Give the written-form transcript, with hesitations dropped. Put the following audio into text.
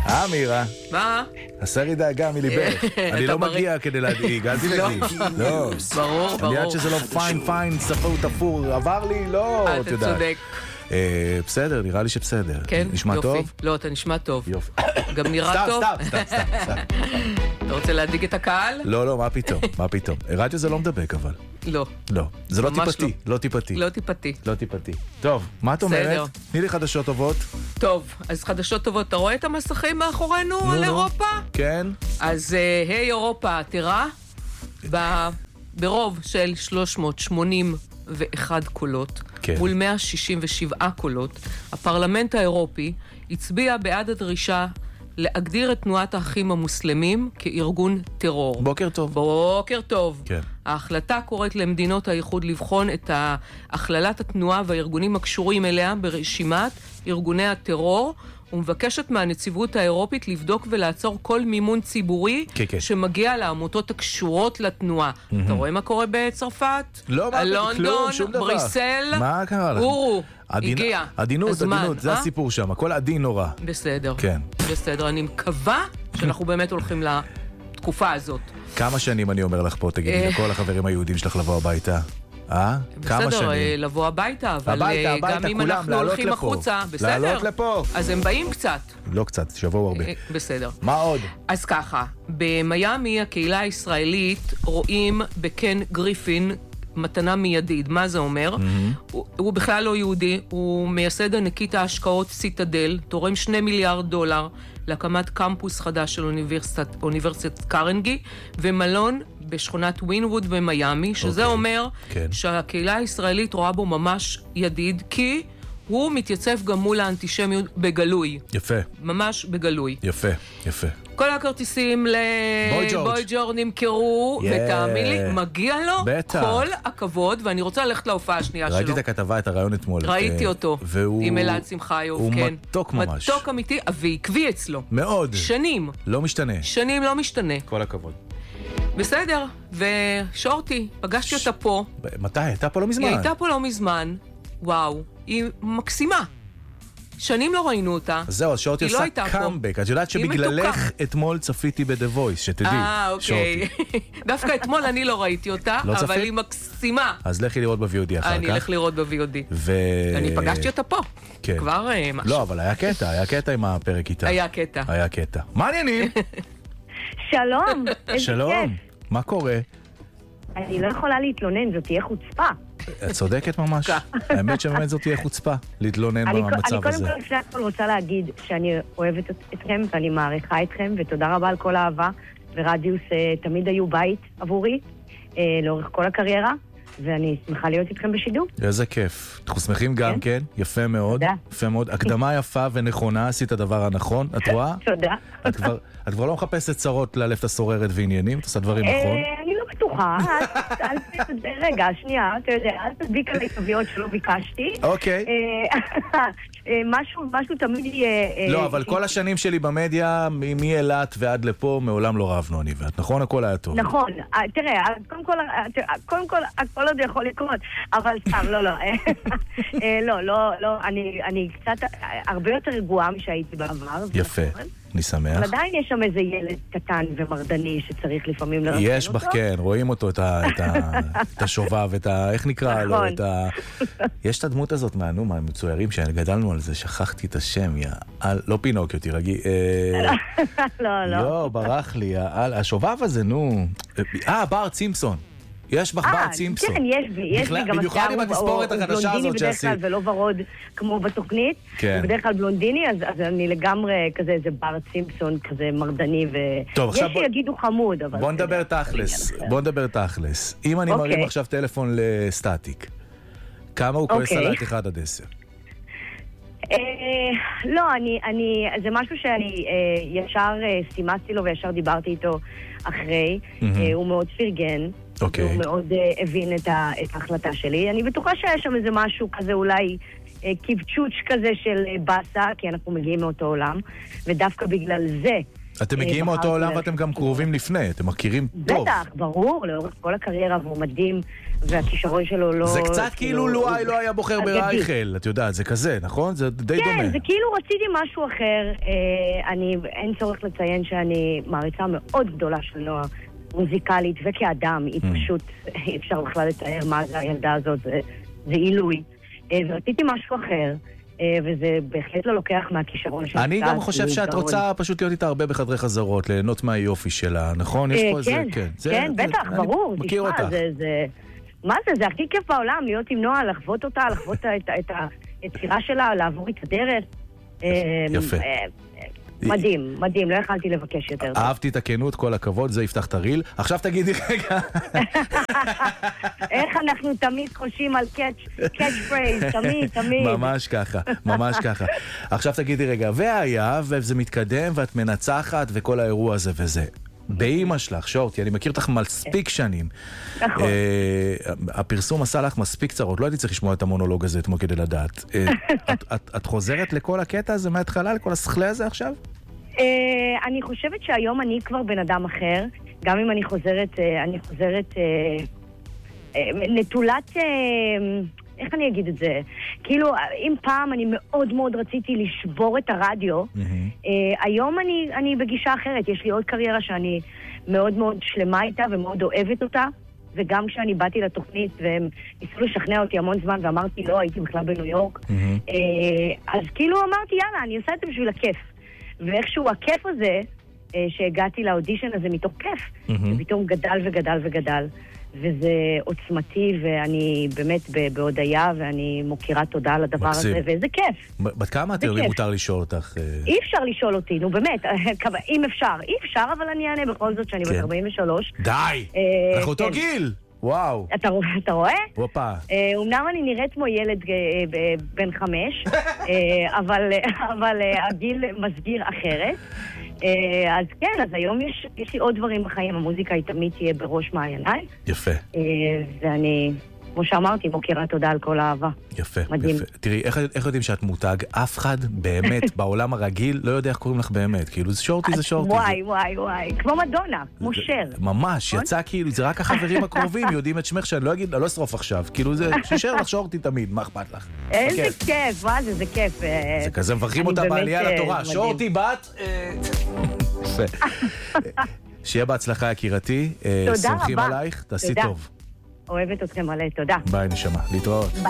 מירה. מה? הסרי דאגה מליבך. אני לא מגיע כדי להדאיג, אל תדאגי. לא. ברור. אני יודעת שזה לא פיין, ספור תפור, עבר לי, לא, אתה צודק. בסדר, נראה לי שבסדר. כן, נשמע יופי. טוב? לא, אתה נשמע טוב. יופי. גם נראה טוב? סתם. אתה רוצה להדיג את הקהל? לא, מה פתאום. רדיו זה לא מדבק אבל. לא. לא, זה לא ממש טיפתי, לא טיפתי. לא טיפתי. טוב, מה את אומרת? תני לי חדשות טובות. טוב, אז חדשות טובות. אתה רואה את המסכים מאחורינו על אירופה? כן. אז היי אירופה, תראה, ברוב של 381 קולות, מול 167 קולות, הפרלמנט האירופי הצביע בעד הדרישה להגדיר את תנועת האחים המוסלמים כארגון טרור. בוקר טוב. כן. ההחלטה קוראת למדינות האיחוד לבחון את הכללת התנועה והארגונים הקשורים אליה ברשימת ארגוני הטרור, ומבקשת מהנציבות האירופית לבדוק ולעצור כל מימון ציבורי שמגיע לעמותות הקשורות לתנועה. אתה רואה מה קורה בצרפת? לא, לונדון, בריסל, מה קרה לך? אורו, הגיע. עדינות, זה הסיפור שם, הכל עדין נורא. בסדר. כן. בסדר, אני מקווה שאנחנו באמת הולכים לתקופה הזאת. כמה שנים אני אומר לך פה, תגידי לכל החברים היהודים שלך לבוא הביתה? כמה בסדר, שנים? לבוא הביתה, אבל גם אם אנחנו הולכים החוצה, בסדר? לעלות לפה. אז הם באים קצת. לא קצת, שיבואו הרבה. בסדר. מה עוד? אז ככה, במיימי הקהילה הישראלית רואים בקן גריפין מתנה מיידית. מה זה אומר? הוא בכלל לא יהודי, הוא מייסד ענקית ההשקעות סיטדל, תורם $2 מיליארד להקמת קמפוס חדש של אוניברסיטת קרנגי, ומלון בשכונת ווינווד במיימי, שזה אומר שהקהילה הישראלית רואה בו ממש ידיד, כי הוא מתייצב גם מול האנטישמיות בגלוי. יפה. ממש בגלוי. יפה. כל הכרטיסים לבוי ג'ורג' נמכרו, ותאמין לי, מגיע לו כל הכבוד, ואני רוצה ללכת להופעה השנייה שלו. ראיתי את הכתבה, את הרעיון אתמול. ראיתי אותו, עם אלעד שמחיוב, כן. הוא מתוק ממש. מתוק אמיתי, ועקבי אצלו. מאוד. שנים. לא משתנה. שנים לא משתנה. כל הכבוד. בסדר, ושורטי, פגשתי אותה פה. מתי? הייתה פה לא מזמן. היא הייתה פה לא מזמן. וואו, היא מקסימה. שנים לא ראינו אותה. זהו, אז שורטי עושה קאמבק. את יודעת שבגללך אתמול צפיתי ב-The Voice, שתדעי. אוקיי. דווקא אתמול אני לא ראיתי אותה, אבל היא מקסימה. אז לכי לראות ב-VOD אחר כך. אני אלך לראות ב-VOD. אני פגשתי אותה פה. כבר משהו. לא, אבל היה קטע עם הפרק איתה. היה קטע. מה העניינים? שלום. שלום. מה קורה? אני לא יכולה להתלונן, זאת תהיה חוצפה. את צודקת ממש. האמת שבאמת זאת תהיה חוצפה, להתלונן במצב הזה. אני קודם כל לפני הכל רוצה להגיד שאני אוהבת אתכם ואני מעריכה אתכם, ותודה רבה על כל האהבה, ורדיוס תמיד היו בית עבורי, לאורך כל הקריירה, ואני שמחה להיות איתכם בשידור. איזה כיף. אנחנו שמחים גם כן, יפה מאוד. יפה מאוד. הקדמה יפה ונכונה, עשית הדבר הנכון, את רואה? תודה. את כבר לא מחפשת צרות לאלף הסוררת ועניינים, את עושה דברים נכון? אני לא בטוחה, רגע, שנייה, אתה יודע, אל תדביק עלי תביעות שלא ביקשתי. אוקיי. משהו תמיד יהיה... לא, אבל כל השנים שלי במדיה, מאילת ועד לפה, מעולם לא רבנו אני ואת, נכון? הכל היה טוב. נכון, תראה, קודם כל, הכל עוד יכול לקרות, אבל סתם, לא, אני קצת הרבה יותר רגועה משהייתי בעבר. יפה, אני שמח. אבל עדיין יש שם איזה ילד קטן ומרדני שצריך לפעמים לרצון אותו. יש בך, כן, רואים אותו, את השובב, איך נקרא לו, יש את הדמות הזאת מהמצוירים שגדלנו על זה, שכחתי את השם, לא פינוקיו, תירגעי. לא, ברח לי, השובב הזה, נו. בארט סימפסון. יש בך בארט סימפסון. כן, יש לי גם במיוחד עם התספורת החדשה הזאת שעשית. בדרך כלל ולא ורוד כמו בתוכנית. הוא בדרך כלל בלונדיני, אז אני לגמרי כזה איזה בארט סימפסון, כזה מרדני, ויש שיגידו חמוד. בוא נדבר תכלס. אם אני מרים עכשיו טלפון לסטטיק, כמה הוא כועס עליך 1 עד 10? לא, זה משהו שאני ישר סימסתי לו וישר דיברתי איתו אחרי. הוא מאוד פרגן. הוא מאוד הבין את ההחלטה שלי. אני בטוחה שיש שם איזה משהו כזה אולי קבצ'וץ' כזה של בסה, כי אנחנו מגיעים מאותו עולם, ודווקא בגלל זה אתם מגיעים מאותו עולם ואתם גם קרובים לפני, אתם מכירים טוב. בטח, ברור, לאורך כל הקריירה, והוא מדהים, והכישרון שלו לא... זה קצת כאילו לואי לא היה בוחר ברייכל, את יודעת, זה כזה, נכון? זה די דומה. כן, זה כאילו רציתי משהו אחר. אין צורך לציין שאני מעריצה מאוד גדולה של נועה, מוזיקלית וכאדם, היא פשוט, אי אפשר בכלל לתאר מה זה הילדה הזאת, זה עילוי. ורציתי משהו אחר. וזה בהחלט לא לוקח מהכישרון של... אני גם חושב שאת רוצה פשוט להיות איתה הרבה בחדרי חזרות, ליהנות מהיופי שלה, נכון? כן, בטח, ברור. מכיר אותך. מה זה? זה הכי כיף בעולם, להיות עם נועה, לחוות אותה, לחוות את היצירה שלה, לעבור את הדרך. יפה. מדהים, מדהים, לא יכלתי לבקש יותר. אהבתי את הכנות, כל הכבוד, זה יפתח את הריל. עכשיו תגידי רגע. איך אנחנו תמיד חושבים על קאץ' פרייז, תמיד. ממש ככה, ממש ככה. עכשיו תגידי רגע, והיה, וזה מתקדם, ואת מנצחת, וכל האירוע הזה וזה. באמא שלך, שורטי, אני מכיר אותך מספיק שנים. נכון. הפרסום עשה לך מספיק צרות, לא הייתי צריך לשמוע את המונולוג הזה אתמול כדי לדעת. את חוזרת לכל הקטע הזה מההתחלה, לכל השכלה הזה עכשיו? אני חושבת שהיום אני כבר בן אדם אחר, גם אם אני חוזרת נטולת, איך אני אגיד את זה? כאילו, אם פעם אני מאוד מאוד רציתי לשבור את הרדיו, היום אני בגישה אחרת. יש לי עוד קריירה שאני מאוד מאוד שלמה איתה ומאוד אוהבת אותה, וגם כשאני באתי לתוכנית והם ניסו לשכנע אותי המון זמן ואמרתי לא, הייתי בכלל בניו יורק, אז כאילו אמרתי יאללה, אני עושה את זה בשביל הכיף. ואיכשהו הכיף הזה, שהגעתי לאודישן הזה מתוך כיף, פתאום גדל וגדל וגדל. וזה עוצמתי, ואני באמת בהודעה, ואני מוקירה תודה על הדבר הזה, וזה כיף. בת כמה את אם מותר לשאול אותך? אי אפשר לשאול אותי, נו באמת, אם אפשר. אי אפשר, אבל אני אענה בכל זאת שאני בת 43. די! אנחנו אותו גיל! וואו. אתה רואה? וואפה. אמנם אני נראית כמו ילד בן 5, אבל הגיל מסגיר אחרת. אז כן, אז היום יש לי עוד דברים בחיים, המוזיקה היא תמיד תהיה בראש מעייניי. יפה. ואני, כמו שאמרתי, מוקירה תודה על כל האהבה. יפה, יפה. תראי, איך יודעים שאת מותג? אף אחד באמת בעולם הרגיל לא יודע איך קוראים לך באמת. כאילו, זה שורטי, זה שורטי. וואי. כמו מדונה, כמו שר. ממש, יצא כאילו, זה רק החברים הקרובים יודעים את שמך שאני לא אגיד, לא אשרוף עכשיו. כאילו, זה ששר לך שורטי תמיד, מה אכפת לך? איזה כיף, מה זה כיף. זה כזה, מברכים אותה בעלייה לתורה. שורטי בת... יפה. שיהיה בהצלחה יקירתי. תודה רבה. סומכים עלייך, תעשי טוב. אוהבת אתכם מלא, תודה. ביי נשמה, להתראות.